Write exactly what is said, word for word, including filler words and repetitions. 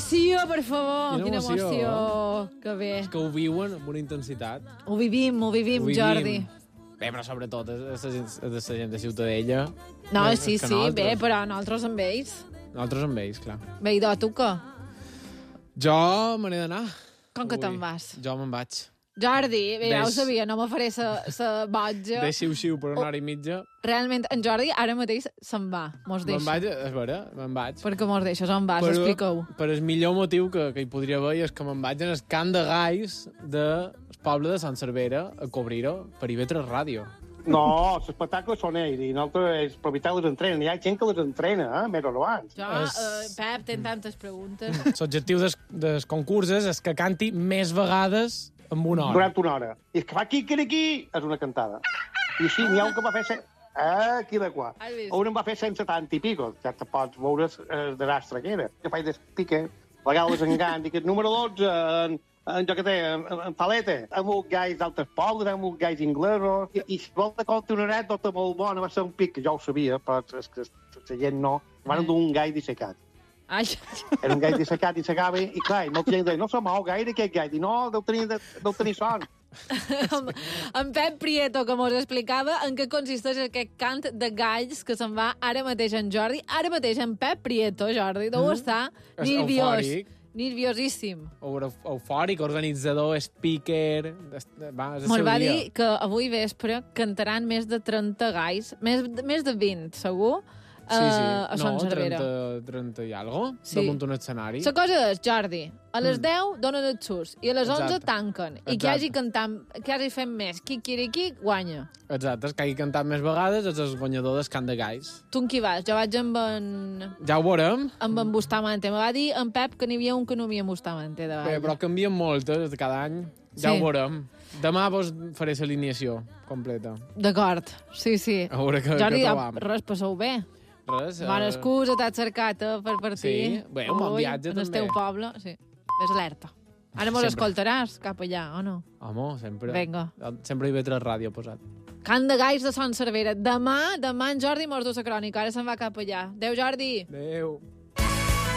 emoció, per favor! Quina Quina emoció. emoció! Que bé. És que ho viuen amb una intensitat. Ho vivim, ho vivim, Ho vivim. Jordi. Bé, però sobretot és és la gent, és la gent de Ciutadella. No, Més- sí, més que sí, nosaltres. bé, però nosaltres amb ells. Nosaltres amb ells, clar. Bé, idò, tu què? Jo me n'he d'anar. Com que Ui, te'n vas? Jo me'n vaig. Jordi, bé, ja ho Deix- sabia, no me faré sa boja. De xiu-xiu per una hora i mitja. Realment, en Jordi ara mateix se'n va, mos Me'n deixa. vaig, a veure, me'n vaig. Per què mos deixes? On vas? Però- Explica-ho. Per el millor motiu que, que hi podria haver és que me'n vaig en el camp de gais del poble de Sant Cervera a cobrir-ho per I V tres Ràdio. No, els espectacles són ells i nosaltres, els propietaris les entrenen. Hi ha gent que les entrena, eh, més o abans. Jo, Es- eh, Pep, tens tantes preguntes. L'objectiu des, dels concursos és que canti més vegades en una hora. Durant una hora. I és que fa quiquiriquí, és una cantada. I així n'hi ha un que va fer... Se... Ah, aquí de qua. Has vist? Un en va fer cent setanta i pico. Ja te pots veure el desastre que era. Que faig despique, vegades engant, dic el número dotze, en, en jo que té, en, en paleta, amb uns gais d'altres pobles, amb uns gais inglesos, i, i si vol de compte una anècdota molt bona, va ser un pic, que jo ho sabia, però és que la gent no, van dur un gai dissecat. Ai, Era un gai dissecat, dissecava, i clar, i molta gent deia, no se mou gaire aquest gai, i no, deu tenir, deu tenir son. en, en Pep Prieto, que mos explicava en què consisteix aquest cant de galls que se'n va ara mateix en Jordi. Ara mateix en Pep Prieto, Jordi, deu estar És nerviós. eufòric. Nerviosíssim. Euf- Eufòric, organitzador, speaker... es- Va, és el Mos seu va dia. dir que avui vespre cantaran més de trenta galls, més, més de vint, segur, Sí, sí. eh, a Sant no, Cervera. trenta, trenta i algo, Sí. damunt un escenari. La cosa és, Jordi, a les deu donen el sus i a les onze Exacte. tanquen. I qui Exacte. hagi cantant, qui hagi fet més, qui qui guanya. Exacte, el que hagi cantat més vegades és el guanyador del cant de gais. Tu amb qui vas? Jo vaig amb en, Ja ho veurem. amb en Bustamante. Me va dir en Pep que n'hi havia un que no havia Bustamante de Bé, però canvien moltes de cada any. Ja Sí. ho veurem. Demà vos faré l'alineació completa. D'acord, sí, sí. A veure què, Jordi, què ja, trobam. res, passeu bé. Res, eh, Bona excusa, t'has cercat eh, per partir. Sí, bé, un bon avui, viatge, en el també. teu poble, sí. Ves alerta. Ara mos Sempre. escoltaràs cap allà, o no? Home, sempre. Vinga. Sempre hi ve tres ràdio posat. Cant de galls de Son Cervera. Demà, demà en Jordi mos du la crònica. Ara se'n va cap allà. Adéu, Jordi. Adéu.